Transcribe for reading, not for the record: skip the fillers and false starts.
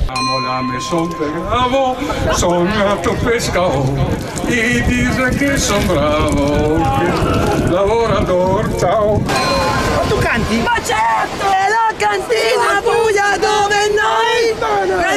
Amo la maison de Bravo, sognato pescatore, e dice che son bravo, che lavoratore, ciao. Ma tu canti? Ma certo! È la cantina buia dove noi